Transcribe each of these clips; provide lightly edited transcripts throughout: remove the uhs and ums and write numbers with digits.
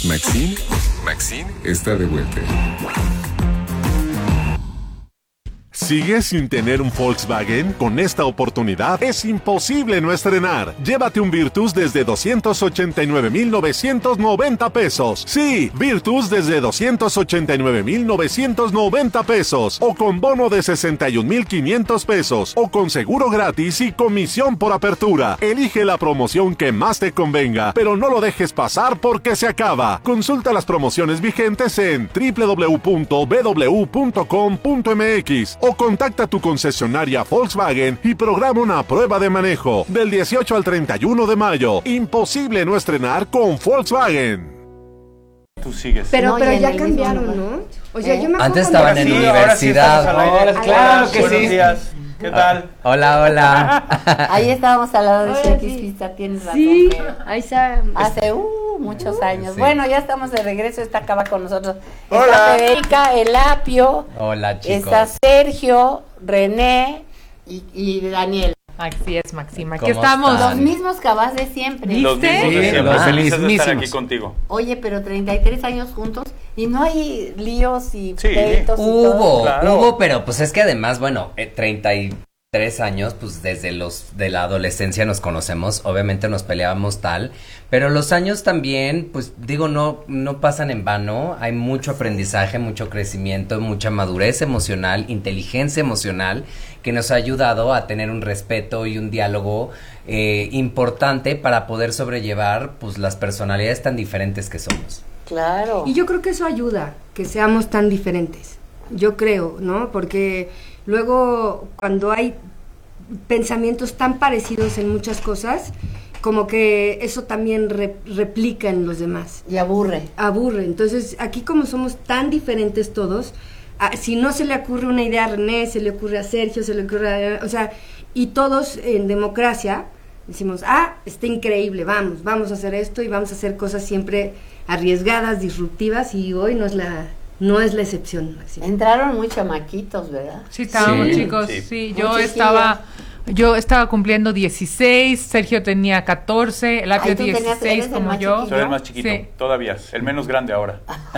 Maxine está de vuelta. ¿Sigues sin tener un Volkswagen? Con esta oportunidad es imposible no estrenar. Llévate un Virtus desde 289,990 pesos. Sí, Virtus desde 289,990 pesos. O con bono de 61,500 pesos. O con seguro gratis y comisión por apertura. Elige la promoción que más te convenga, pero no lo dejes pasar porque se acaba. Consulta las promociones vigentes en www.bw.com.mx o contacta a tu concesionaria Volkswagen y programa una prueba de manejo del 18 al 31 de mayo. Imposible no estrenar con Volkswagen. Tú sigues. Pero ya cambiaron, ¿no? O sea, yo me Antes estaban en universidad. Hola, claro que sí. Buenos días. ¿Qué tal? Hola. Ahí estábamos al lado de Shakis Pista, tienes razón. Sí, ahí está. Hace muchos años. Sí. Bueno, ya estamos de regreso, está acá con nosotros. Hola. Está Federica, El Apio. Hola, chicos. Está Sergio, René y Daniel. Así es, Maxima. Aquí ¿Cómo estamos. están? Los mismos cabas de siempre. Los mismos de Sí, siempre. los Felices de estar mismísimos. aquí contigo. Oye, pero 33 años juntos y no hay líos y Sí. pleitos y todo. Hubo, pero pues es que además, bueno, 33 años, pues desde de la adolescencia nos conocemos, obviamente nos peleábamos tal, pero los años también, pues digo, no pasan en vano, hay mucho aprendizaje, mucho crecimiento, mucha madurez emocional, inteligencia emocional, que nos ha ayudado a tener un respeto y un diálogo importante para poder sobrellevar, pues, las personalidades tan diferentes que somos. Claro. Y yo creo que eso ayuda, que seamos tan diferentes. Yo creo, ¿no? Porque luego cuando hay pensamientos tan parecidos en muchas cosas, como que eso también replica en los demás. Y aburre. Entonces, aquí como somos tan diferentes todos, si no se le ocurre una idea a René, se le ocurre a Sergio, se le ocurre a... O sea, y todos en democracia decimos, está increíble, vamos a hacer esto y vamos a hacer cosas siempre arriesgadas, disruptivas, y hoy no es la excepción, Maxima. Entraron muy chamaquitos, ¿verdad? Sí, estábamos, Sí. chicos. Sí. Sí, Yo yo estaba cumpliendo 16, Sergio tenía 14, el Apio Ay, tú tenías- 16 eres el como más yo. chiquillo. Soy el más chiquito, Sí. todavía. El menos grande ahora.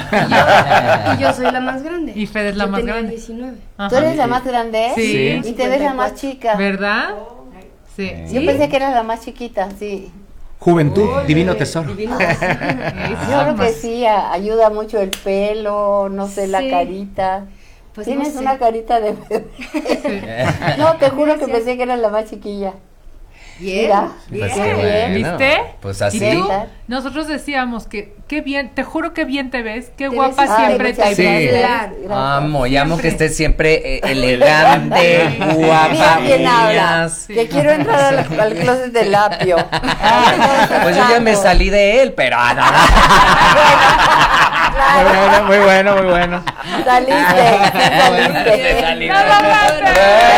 Y yo soy la más grande. Y Fede es la Yo más tenía grande. 19. Ajá. ¿Tú eres la más grande? Sí. Y te ves la más chica. ¿Verdad? Sí. Yo pensé que eras la más chiquita, sí. Juventud, divino tesoro. Divino tesoro. Yo creo que sí, ayuda mucho el pelo, no sé, la Sí. carita. Pues Tienes no sé. una carita de bebé. No, te juro que pensé que eras la más chiquilla. Bien, Mira. bien. Pues qué bueno. ¿Viste? Pues ¿Y así. tú? Sí. Nosotros decíamos que qué bien, te juro que bien te ves, qué Te guapa ves- Ay, siempre muchas te Sí. ves. gracias. Gracias. Amo y amo que Siempre. estés siempre elegante, Mira guapa, quién habla. mías. Que quiero entrar al closet del apio. Pues yo ya me salí de él, pero Claro, Muy bueno. saliste. ¡No lo mates!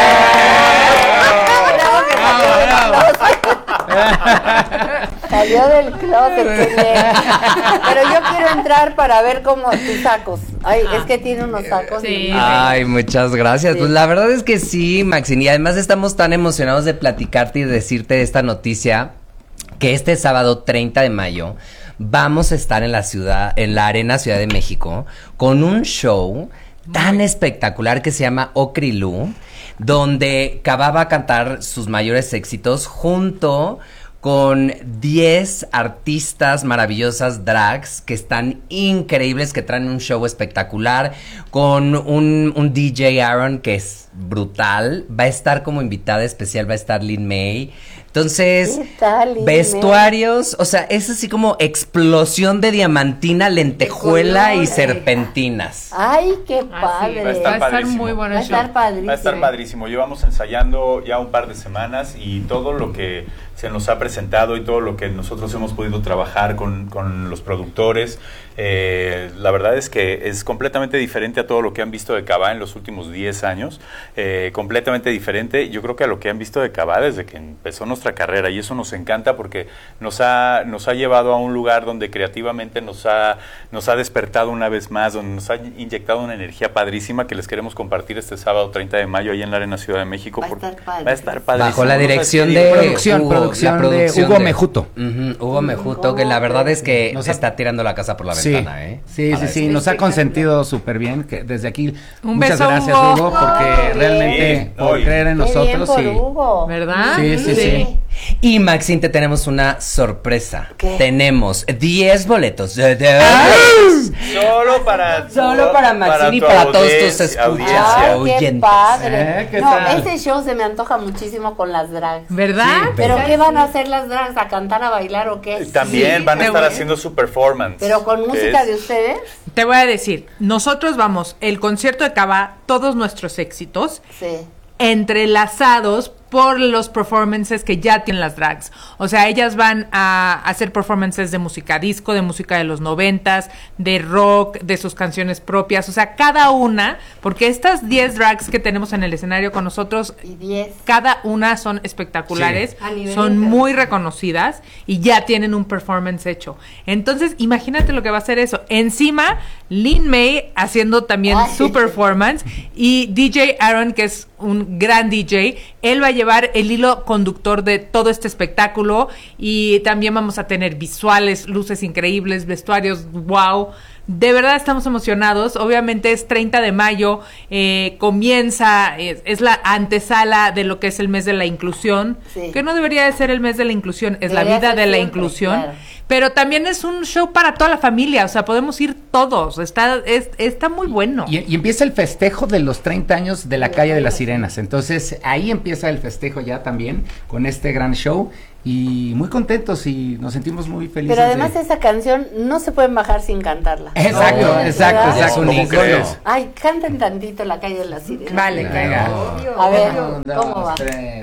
Salió del closet, qué bien. Pero yo quiero entrar para ver cómo tus sacos. Ay, es que tiene unos sacos. Sí. divinos. Ay, muchas gracias. Sí. Pues la verdad es que sí, Maxine, y además estamos tan emocionados de platicarte y decirte esta noticia que este sábado 30 de mayo vamos a estar en la Arena Ciudad de México con un show tan espectacular que se llama Okrilú, donde Kaba va a cantar sus mayores éxitos junto con 10 artistas maravillosas drags que están increíbles, que traen un show espectacular, con un DJ Aaron que es brutal, va a estar como invitada especial, va a estar Lin May. Entonces, ¿Qué tal, Lin vestuarios, o sea, es así como explosión de diamantina, lentejuela y colores. serpentinas. Ay, qué Así, padre. Va a estar va a estar padrísimo. muy bueno Va a el show. estar padrísimo. Va a estar padrísimo. Llevamos ensayando ya un par de semanas y todo lo que se nos ha presentado y todo lo que nosotros hemos podido trabajar con los productores, la verdad es que es completamente diferente a todo lo que han visto de Kaba en los últimos 10 años. Completamente diferente, yo creo que a lo que han visto de Kaba desde que empezó nuestro nuestra carrera y eso nos encanta porque nos ha llevado a un lugar donde creativamente nos ha despertado una vez más, donde nos ha inyectado una energía padrísima que les queremos compartir este sábado 30 de mayo ahí en la Arena Ciudad de México. Va a estar padrísimo. Bajo la dirección de producción de Hugo Mejuto. Hugo Mejuto, que la verdad es que nos está tirando la casa por la ventana, ¿eh? Sí, nos ha consentido súper bien, que desde aquí Un muchas beso, gracias Hugo. Hugo, porque realmente Sí, por creer en Qué bien nosotros por y Hugo. ¿Verdad? Sí. Y Maxine, te tenemos una sorpresa. ¿Qué? Tenemos 10 boletos. Solo para Maxine y tu para todos tus audiencia. escuchas. Ay, qué oyentes. padre. ¿Qué No, tal? ese show se me antoja muchísimo con las drags. ¿Verdad? ¿Pero qué van a hacer las drags? ¿A cantar, a bailar o qué? También van a te estar voy- haciendo su performance. ¿Pero con que música es- de ustedes? Te voy a decir, nosotros vamos, el concierto de Cava, todos nuestros éxitos, Sí. entrelazados por los performances que ya tienen las drags. O sea, ellas van a hacer performances de música disco, de música de los 90s, de rock, de sus canciones propias. O sea, cada una, porque estas 10 drags que tenemos en el escenario con nosotros, Y 10. cada una son espectaculares, Sí. A nivel son internacional. muy reconocidas y ya tienen un performance hecho. Entonces, imagínate lo que va a ser eso. Encima, Lin May haciendo también Ay. su performance y DJ Aaron, que es un gran DJ, él va a llevar el hilo conductor de todo este espectáculo y también vamos a tener visuales, luces increíbles, vestuarios, wow. De verdad estamos emocionados. Obviamente es 30 de mayo, comienza, es la antesala de lo que es el mes de la inclusión, Sí. que no debería de ser el mes de la inclusión, es la Debería vida ser de la siempre, inclusión. claro. Pero también es un show para toda la familia, o sea, podemos ir todos, está muy bueno. Y empieza el festejo de los 30 años de la Calle de las Sirenas. Entonces, ahí empieza el festejo ya también con este gran show. Y muy contentos y nos sentimos muy felices. Pero además de... esa canción no se pueden bajar sin cantarla. Exacto, ¿No? exacto, ¿Verdad? exacto. ¿Cómo un ícono. crees? Ay, canten tantito La Calle de las Sirenas. Vale, Venga. A ver, Un, ¿cómo dos, va? tres.